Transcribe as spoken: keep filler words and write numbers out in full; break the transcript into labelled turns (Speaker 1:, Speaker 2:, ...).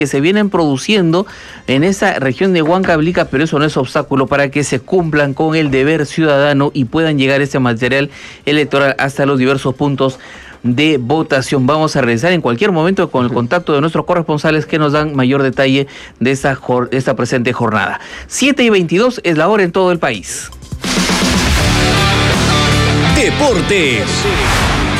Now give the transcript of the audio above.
Speaker 1: que se vienen produciendo en esa región de Huancavelica, pero eso no es obstáculo para que se cumplan con el deber ciudadano y puedan llegar este material electoral hasta los diversos puntos de votación. Vamos a regresar en cualquier momento con el contacto de nuestros corresponsales que nos dan mayor detalle de esta, de esta presente jornada. siete y veintidós es la hora en todo el país.
Speaker 2: Deportes.